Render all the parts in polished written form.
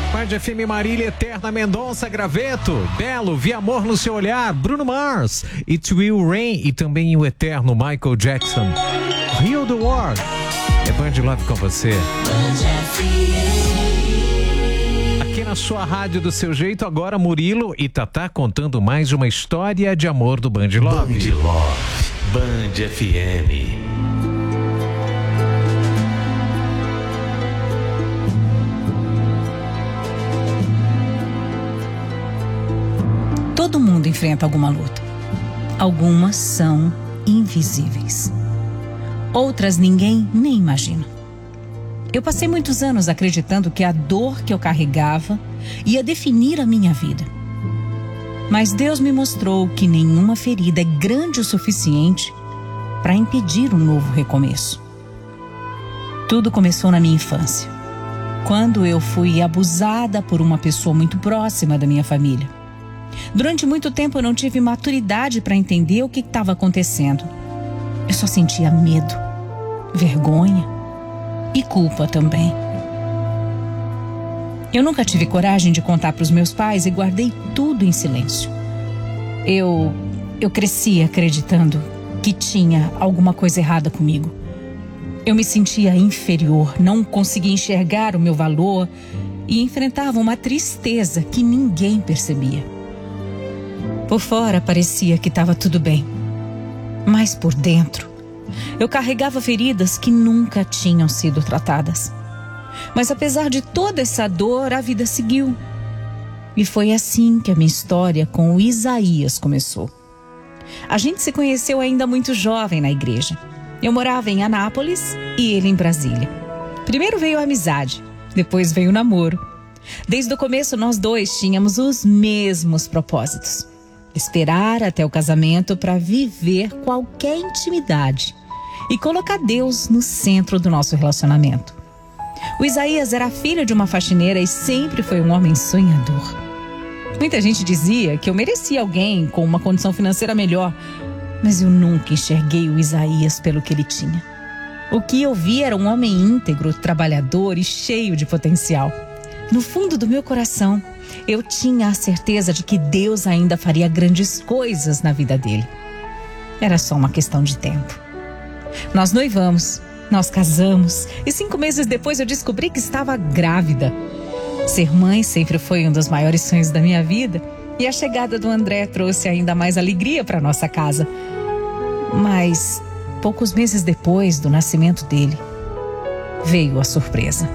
Band FM Marília, Eterna Mendonça, Graveto, Belo, Vi Amor no Seu Olhar, Bruno Mars, It Will Rain e também o eterno Michael Jackson. Heal the World. É Band Love com você. Aqui na sua rádio do seu jeito, agora Murilo e Tatá contando mais uma história de amor do Band Love. Band Love, Band FM. Todo mundo enfrenta alguma luta. Algumas são invisíveis. Outras ninguém nem imagina. Eu passei muitos anos acreditando que a dor que eu carregava ia definir a minha vida. Mas Deus me mostrou que nenhuma ferida é grande o suficiente para impedir um novo recomeço. Tudo começou na minha infância, quando eu fui abusada por uma pessoa muito próxima da minha família. Durante muito tempo eu não tive maturidade para entender o que estava acontecendo. Eu só sentia medo, vergonha e culpa também. Eu nunca tive coragem de contar para os meus pais e guardei tudo em silêncio. Eu cresci acreditando que tinha alguma coisa errada comigo. Eu me sentia inferior, não conseguia enxergar o meu valor e enfrentava uma tristeza que ninguém percebia. Por fora parecia que estava tudo bem, mas por dentro eu carregava feridas que nunca tinham sido tratadas. Mas apesar de toda essa dor, a vida seguiu. E foi assim que a minha história com o Isaías começou. A gente se conheceu ainda muito jovem na igreja. Eu morava em Anápolis e ele em Brasília. Primeiro veio a amizade, depois veio o namoro. Desde o começo nós dois tínhamos os mesmos propósitos. Esperar até o casamento para viver qualquer intimidade e colocar Deus no centro do nosso relacionamento. O Isaías era filho de uma faxineira e sempre foi um homem sonhador. Muita gente dizia que eu merecia alguém com uma condição financeira melhor, mas eu nunca enxerguei o Isaías pelo que ele tinha. O que eu vi era um homem íntegro, trabalhador e cheio de potencial. No fundo do meu coração, eu tinha a certeza de que Deus ainda faria grandes coisas na vida dele. Era só uma questão de tempo. Nós noivamos, nós casamos e 5 meses depois eu descobri que estava grávida. Ser mãe sempre foi um dos maiores sonhos da minha vida e a chegada do André trouxe ainda mais alegria para nossa casa. Mas poucos meses depois do nascimento dele, veio a surpresa.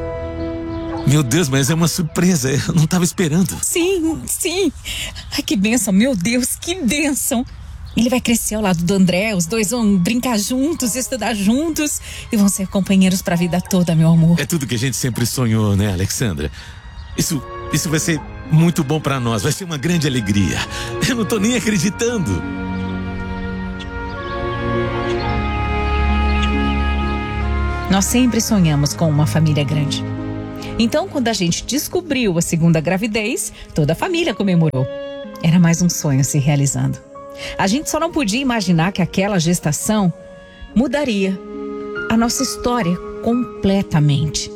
Meu Deus, mas é uma surpresa, eu não estava esperando. Sim. Ai, que bênção, meu Deus, que bênção. Ele vai crescer ao lado do André, os dois vão brincar juntos, estudar juntos e vão ser companheiros para a vida toda, meu amor. É tudo que a gente sempre sonhou, né, Alexandra? Isso vai ser muito bom para nós, vai ser uma grande alegria. Eu não tô nem acreditando. Nós sempre sonhamos com uma família grande. Então, quando a gente descobriu a segunda gravidez, toda a família comemorou. Era mais um sonho se realizando. A gente só não podia imaginar que aquela gestação mudaria a nossa história completamente.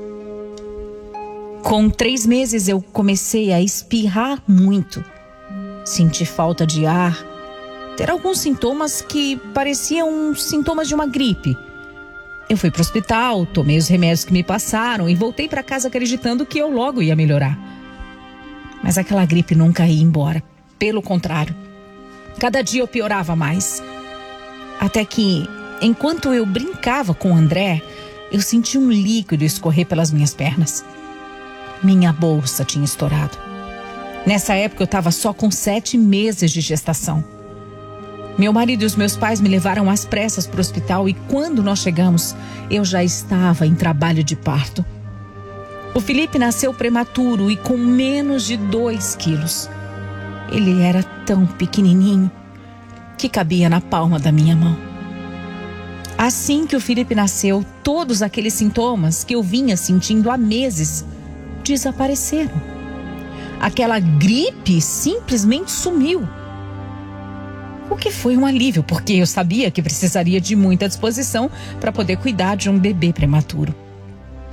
Com 3 meses eu comecei a espirrar muito, sentir falta de ar, ter alguns sintomas que pareciam sintomas de uma gripe. Eu fui para o hospital, tomei os remédios que me passaram e voltei para casa acreditando que eu logo ia melhorar. Mas aquela gripe nunca ia embora, pelo contrário. Cada dia eu piorava mais. Até que, enquanto eu brincava com o André, eu senti um líquido escorrer pelas minhas pernas. Minha bolsa tinha estourado. Nessa época eu estava só com 7 meses de gestação. Meu marido e os meus pais me levaram às pressas para o hospital e quando nós chegamos, eu já estava em trabalho de parto. O Felipe nasceu prematuro e com menos de 2 quilos. Ele era tão pequenininho que cabia na palma da minha mão. Assim que o Felipe nasceu, todos aqueles sintomas que eu vinha sentindo há meses desapareceram. Aquela gripe simplesmente sumiu. O que foi um alívio, porque eu sabia que precisaria de muita disposição para poder cuidar de um bebê prematuro.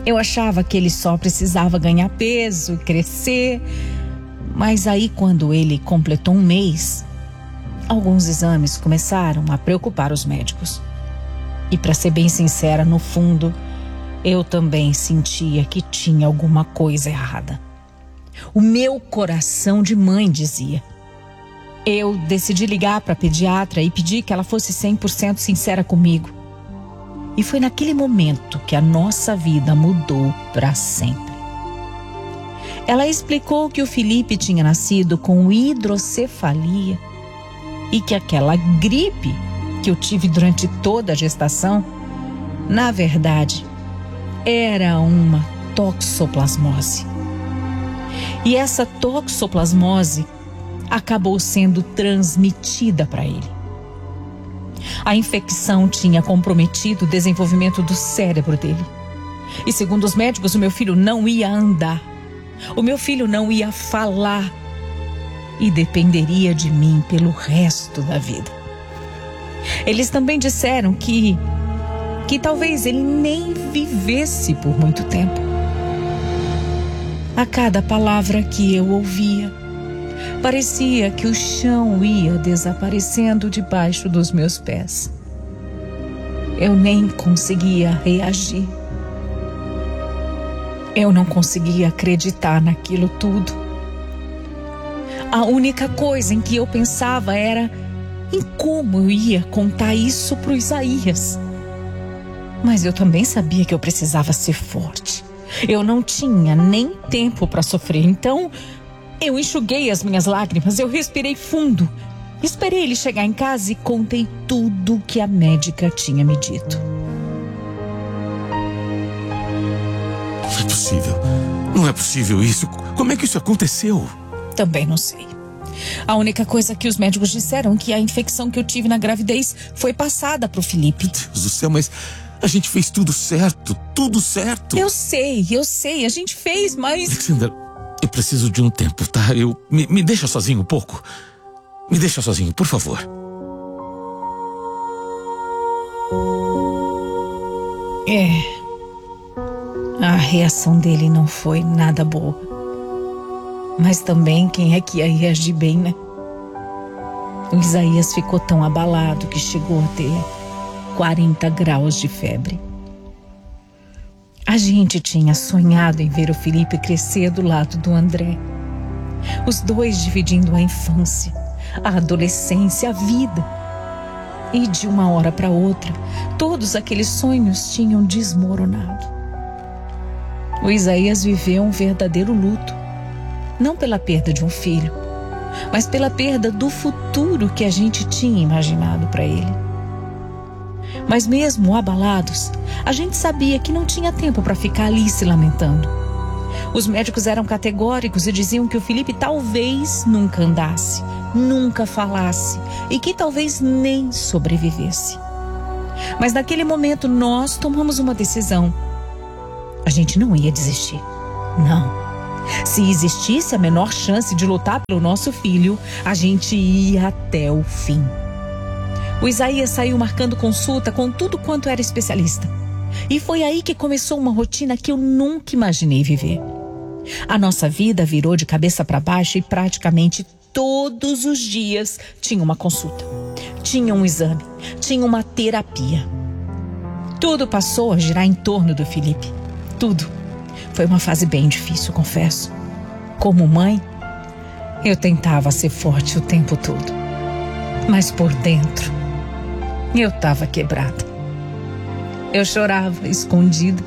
Eu achava que ele só precisava ganhar peso, crescer. Mas aí, quando ele completou 1 mês, alguns exames começaram a preocupar os médicos. E para ser bem sincera, no fundo, eu também sentia que tinha alguma coisa errada. O meu coração de mãe dizia. Eu decidi ligar para a pediatra e pedir que ela fosse 100% sincera comigo. E foi naquele momento que a nossa vida mudou para sempre. Ela explicou que o Felipe tinha nascido com hidrocefalia e que aquela gripe que eu tive durante toda a gestação, na verdade, era uma toxoplasmose. E essa toxoplasmose acabou sendo transmitida para ele. A infecção tinha comprometido o desenvolvimento do cérebro dele. E segundo os médicos, o meu filho não ia andar. O meu filho não ia falar. E dependeria de mim pelo resto da vida. Eles também disseram que talvez ele nem vivesse por muito tempo. A cada palavra que eu ouvia, parecia que o chão ia desaparecendo debaixo dos meus pés. Eu nem conseguia reagir. Eu não conseguia acreditar naquilo tudo. A única coisa em que eu pensava era em como eu ia contar isso para o Isaías. Mas eu também sabia que eu precisava ser forte. Eu não tinha nem tempo para sofrer, então eu enxuguei as minhas lágrimas, eu respirei fundo. Esperei ele chegar em casa e contei tudo o que a médica tinha me dito. Não é possível. Não é possível isso. Como é que isso aconteceu? Também não sei. A única coisa que os médicos disseram é que a infecção que eu tive na gravidez foi passada pro Felipe. Meu Deus do céu, mas a gente fez tudo certo. Tudo certo. Eu sei. A gente fez, mas... Alexandra, eu preciso de um tempo, tá? Me deixa sozinho um pouco. Me deixa sozinho, por favor. A reação dele não foi nada boa. Mas também quem é que ia reagir bem, né? O Isaías ficou tão abalado que chegou a ter 40 graus de febre. A gente tinha sonhado em ver o Felipe crescer do lado do André. Os dois dividindo a infância, a adolescência, a vida. E de uma hora para outra, todos aqueles sonhos tinham desmoronado. O Isaías viveu um verdadeiro luto. Não pela perda de um filho, mas pela perda do futuro que a gente tinha imaginado para ele. Mas mesmo abalados, a gente sabia que não tinha tempo para ficar ali se lamentando. Os médicos eram categóricos e diziam que o Felipe talvez nunca andasse, nunca falasse e que talvez nem sobrevivesse. Mas naquele momento nós tomamos uma decisão. A gente não ia desistir. Não. Se existisse a menor chance de lutar pelo nosso filho, a gente ia até o fim. O Isaías saiu marcando consulta com tudo quanto era especialista. E foi aí que começou uma rotina que eu nunca imaginei viver. A nossa vida virou de cabeça para baixo e praticamente todos os dias tinha uma consulta, tinha um exame, tinha uma terapia. Tudo passou a girar em torno do Felipe. Tudo. Foi uma fase bem difícil, confesso. Como mãe, eu tentava ser forte o tempo todo. Mas por dentro, eu estava quebrada. Eu chorava escondida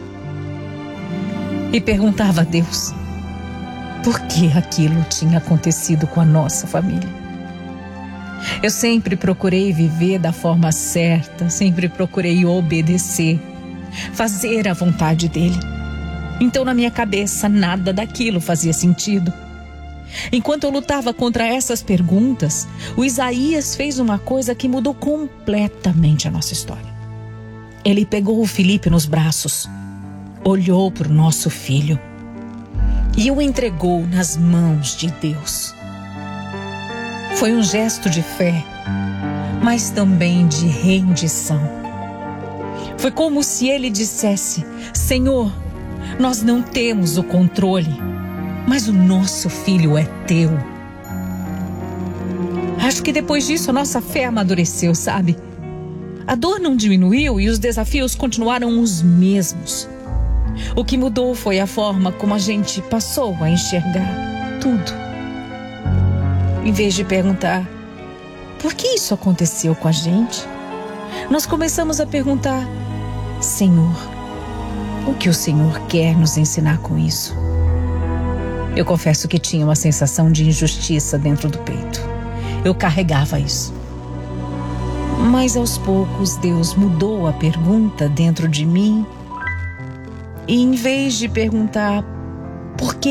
e perguntava a Deus por que aquilo tinha acontecido com a nossa família. Eu sempre procurei viver da forma certa, sempre procurei obedecer, fazer a vontade dele. Então, na minha cabeça, nada daquilo fazia sentido. Enquanto eu lutava contra essas perguntas, o Isaías fez uma coisa que mudou completamente a nossa história. Ele pegou o Felipe nos braços, olhou para o nosso filho e o entregou nas mãos de Deus. Foi um gesto de fé, mas também de rendição. Foi como se ele dissesse: Senhor, Nós não temos o controle, mas o nosso filho é teu. Acho que depois disso a nossa fé amadureceu, sabe? A dor não diminuiu e os desafios continuaram os mesmos. O que mudou foi a forma como a gente passou a enxergar tudo. Em vez de perguntar, por que isso aconteceu com a gente? Nós começamos a perguntar, Senhor, o que o Senhor quer nos ensinar com isso? Eu confesso que tinha uma sensação de injustiça dentro do peito. Eu carregava isso. Mas aos poucos Deus mudou a pergunta dentro de mim. E em vez de perguntar, por que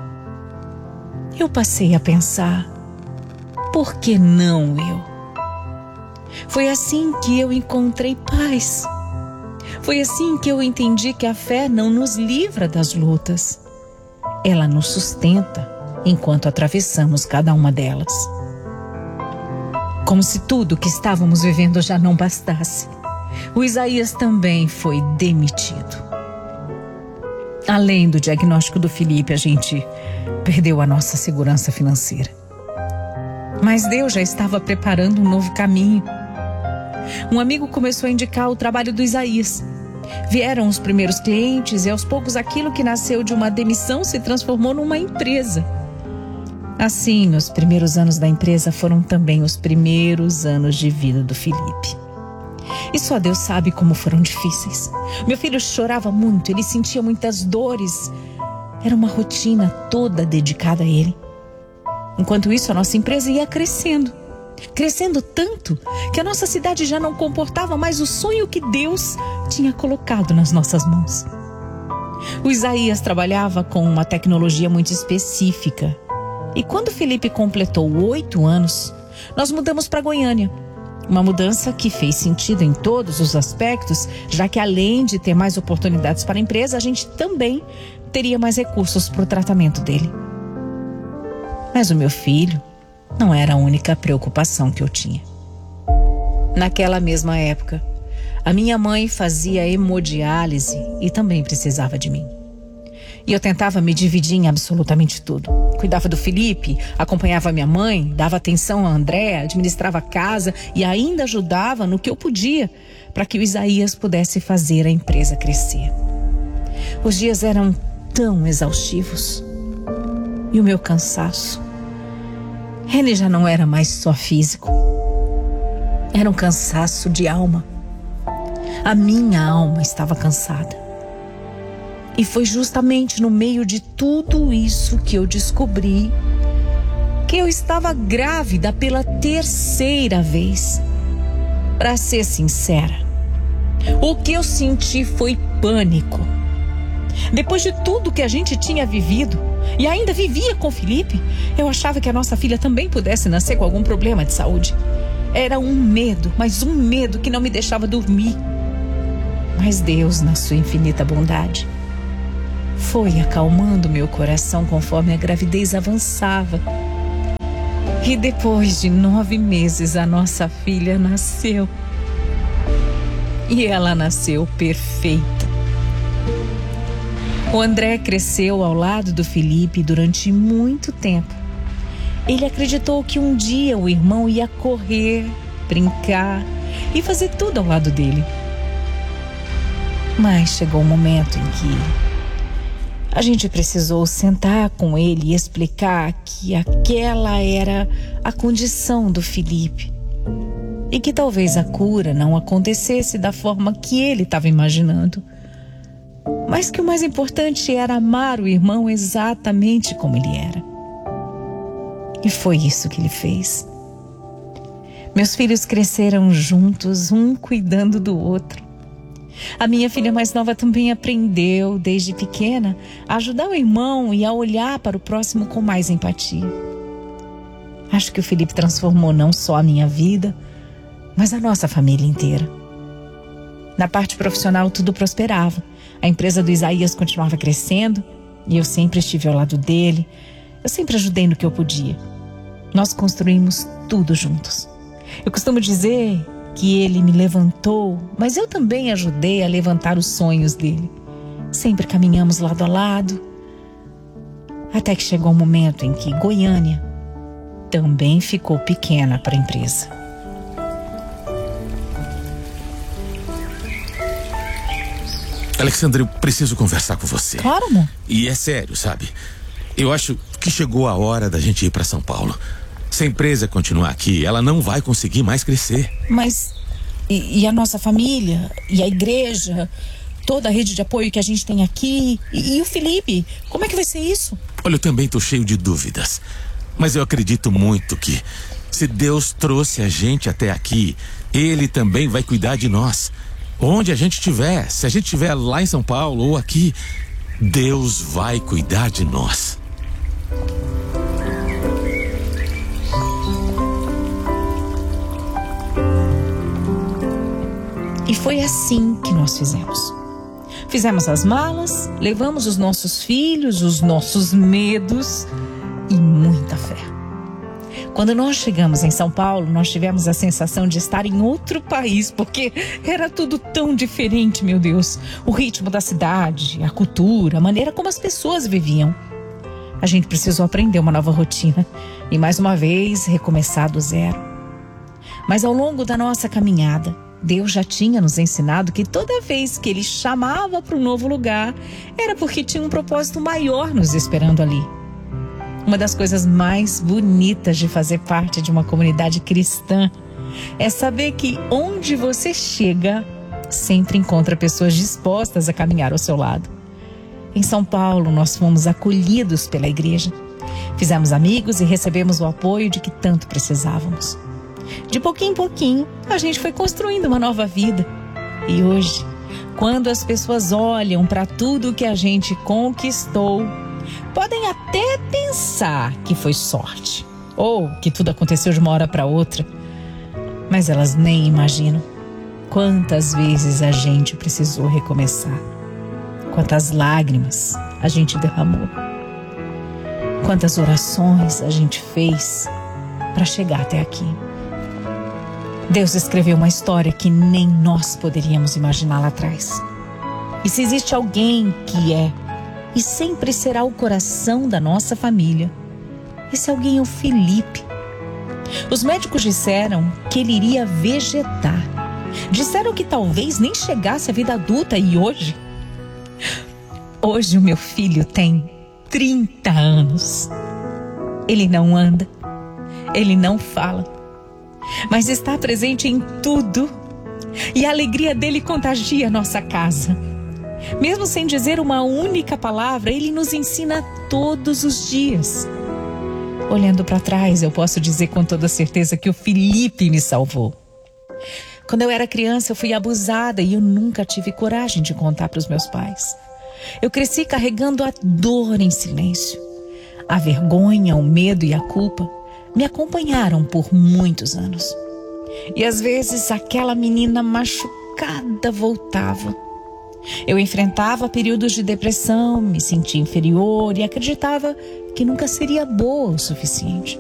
eu passei a pensar, por que não eu? Foi assim que eu encontrei paz. Foi assim que eu entendi que a fé não nos livra das lutas. Ela nos sustenta enquanto atravessamos cada uma delas. Como se tudo que estávamos vivendo já não bastasse, o Isaías também foi demitido. Além do diagnóstico do Felipe, a gente perdeu a nossa segurança financeira. Mas Deus já estava preparando um novo caminho. Um amigo começou a indicar o trabalho do Isaías. Vieram os primeiros clientes e aos poucos aquilo que nasceu de uma demissão se transformou numa empresa. Assim, os primeiros anos da empresa foram também os primeiros anos de vida do Felipe. E só Deus sabe como foram difíceis. Meu filho chorava muito, ele sentia muitas dores. Era uma rotina toda dedicada a ele. Enquanto isso, a nossa empresa ia crescendo. Crescendo tanto que a nossa cidade já não comportava mais o sonho que Deus tinha colocado nas nossas mãos. O Isaías trabalhava com uma tecnologia muito específica. E quando Felipe completou 8 anos, nós mudamos para Goiânia. Uma mudança que fez sentido em todos os aspectos, já que além de ter mais oportunidades para a empresa, a gente também teria mais recursos para o tratamento dele. Mas o meu filho não era a única preocupação que eu tinha. Naquela mesma época, a minha mãe fazia hemodiálise e também precisava de mim. E eu tentava me dividir em absolutamente tudo. Cuidava do Felipe, acompanhava minha mãe, dava atenção a André, administrava a casa e ainda ajudava no que eu podia para que o Isaías pudesse fazer a empresa crescer. Os dias eram tão exaustivos. E o meu cansaço, ele já não era mais só físico. Era um cansaço de alma. A minha alma estava cansada. E foi justamente no meio de tudo isso que eu descobri que eu estava grávida pela 3ª vez. Para ser sincera, o que eu senti foi pânico. Depois de tudo que a gente tinha vivido e ainda vivia com o Felipe, eu achava que a nossa filha também pudesse nascer com algum problema de saúde. Era um medo, mas um medo que não me deixava dormir. Mas Deus, na sua infinita bondade, foi acalmando meu coração conforme a gravidez avançava. E depois de 9 meses, a nossa filha nasceu. E ela nasceu perfeita. O André cresceu ao lado do Felipe durante muito tempo. Ele acreditou que um dia o irmão ia correr, brincar e fazer tudo ao lado dele. Mas chegou um momento em que a gente precisou sentar com ele e explicar que aquela era a condição do Felipe e que talvez a cura não acontecesse da forma que ele estava imaginando, mas que o mais importante era amar o irmão exatamente como ele era. E foi isso que ele fez. Meus filhos cresceram juntos, um cuidando do outro. A minha filha mais nova também aprendeu, desde pequena, a ajudar o irmão e a olhar para o próximo com mais empatia. Acho que o Felipe transformou não só a minha vida, mas a nossa família inteira. Na parte profissional, tudo prosperava. A empresa do Isaías continuava crescendo e eu sempre estive ao lado dele. Eu sempre ajudei no que eu podia. Nós construímos tudo juntos. Eu costumo dizer que ele me levantou, mas eu também ajudei a levantar os sonhos dele. Sempre caminhamos lado a lado, até que chegou um momento em que Goiânia também ficou pequena para a empresa. Alexandra, eu preciso conversar com você. Claro, amor. E é sério, sabe? Eu acho que chegou a hora da gente ir para São Paulo. Se a empresa continuar aqui, ela não vai conseguir mais crescer. Mas e a nossa família? E a igreja? Toda a rede de apoio que a gente tem aqui? E o Felipe? Como é que vai ser isso? Olha, eu também tô cheio de dúvidas. Mas eu acredito muito que, se Deus trouxe a gente até aqui, Ele também vai cuidar de nós. Onde a gente estiver, se a gente estiver lá em São Paulo ou aqui, Deus vai cuidar de nós. E foi assim que nós fizemos. Fizemos as malas, levamos os nossos filhos, os nossos medos e muita fé. Quando nós chegamos em São Paulo, nós tivemos a sensação de estar em outro país, porque era tudo tão diferente, meu Deus. O ritmo da cidade, a cultura, a maneira como as pessoas viviam. A gente precisou aprender uma nova rotina e, mais uma vez, recomeçar do zero. Mas ao longo da nossa caminhada, Deus já tinha nos ensinado que toda vez que Ele chamava para um novo lugar, era porque tinha um propósito maior nos esperando ali. Uma das coisas mais bonitas de fazer parte de uma comunidade cristã é saber que onde você chega, sempre encontra pessoas dispostas a caminhar ao seu lado. Em São Paulo, nós fomos acolhidos pela igreja. Fizemos amigos e recebemos o apoio de que tanto precisávamos. De pouquinho em pouquinho, a gente foi construindo uma nova vida. E hoje, quando as pessoas olham para tudo que a gente conquistou, podem até pensar que foi sorte ou que tudo aconteceu de uma hora para outra, mas elas nem imaginam quantas vezes a gente precisou recomeçar, quantas lágrimas a gente derramou, quantas orações a gente fez para chegar até aqui. Deus escreveu uma história que nem nós poderíamos imaginar lá atrás. E se existe alguém que é e sempre será o coração da nossa família, esse alguém é o Felipe. Os médicos disseram que ele iria vegetar. Disseram que talvez nem chegasse à vida adulta. E hoje o meu filho tem 30 anos. Ele não anda, ele não fala, mas está presente em tudo. E a alegria dele contagia a nossa casa. Mesmo sem dizer uma única palavra, ele nos ensina todos os dias. Olhando para trás, eu posso dizer com toda certeza que o Felipe me salvou. Quando eu era criança, eu fui abusada e eu nunca tive coragem de contar para os meus pais. Eu cresci carregando a dor em silêncio. A vergonha, o medo e a culpa me acompanharam por muitos anos. E às vezes aquela menina machucada voltava. Eu enfrentava períodos de depressão, me sentia inferior e acreditava que nunca seria boa o suficiente.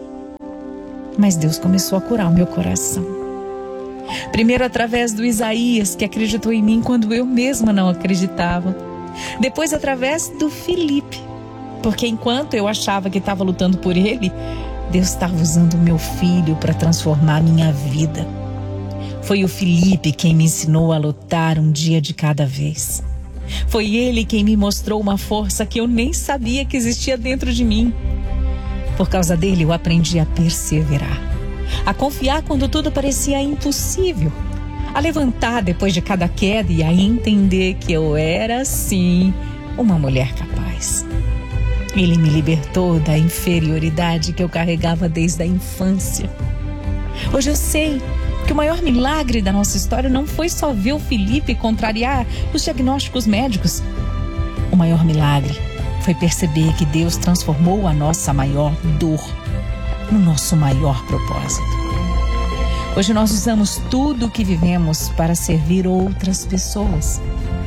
Mas Deus começou a curar o meu coração. Primeiro através do Isaías, que acreditou em mim quando eu mesma não acreditava. Depois através do Felipe, porque enquanto eu achava que estava lutando por ele, Deus estava usando o meu filho para transformar minha vida. Foi o Felipe quem me ensinou a lutar um dia de cada vez. Foi ele quem me mostrou uma força que eu nem sabia que existia dentro de mim. Por causa dele, eu aprendi a perseverar, a confiar quando tudo parecia impossível, a levantar depois de cada queda e a entender que eu era, sim, uma mulher capaz. Ele me libertou da inferioridade que eu carregava desde a infância. Hoje eu sei que o maior milagre da nossa história não foi só ver o Felipe contrariar os diagnósticos médicos. O maior milagre foi perceber que Deus transformou a nossa maior dor no nosso maior propósito. Hoje nós usamos tudo o que vivemos para servir outras pessoas.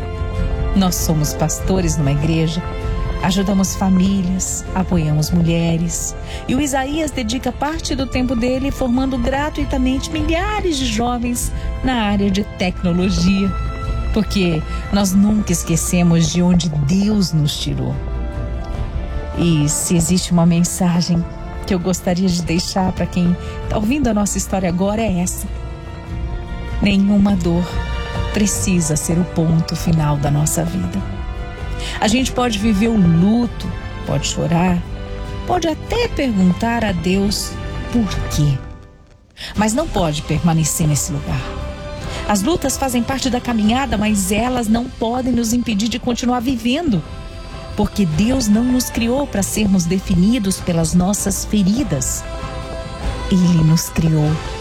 Nós somos pastores numa igreja, ajudamos famílias, apoiamos mulheres. E o Isaías dedica parte do tempo dele formando gratuitamente milhares de jovens na área de tecnologia. porque nós nunca esquecemos de onde Deus nos tirou. E se existe uma mensagem que eu gostaria de deixar para quem está ouvindo a nossa história agora, é essa: nenhuma dor precisa ser o ponto final da nossa vida. A gente pode viver o luto, pode chorar, pode até perguntar a Deus por quê, mas não pode permanecer nesse lugar. As lutas fazem parte da caminhada, mas elas não podem nos impedir de continuar vivendo, porque Deus não nos criou para sermos definidos pelas nossas feridas. Ele nos criou